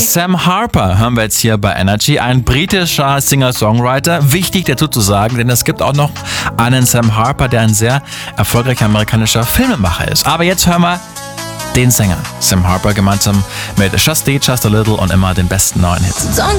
Sam Harper hören wir jetzt hier bei Energy, ein britischer Singer-Songwriter. Wichtig dazu zu sagen, denn es gibt auch noch einen Sam Harper, der ein sehr erfolgreicher amerikanischer Filmemacher ist. Aber jetzt hören wir den Sänger Sam Harper gemeinsam mit Just Eat, Just a Little und immer den besten neuen Hits. Don't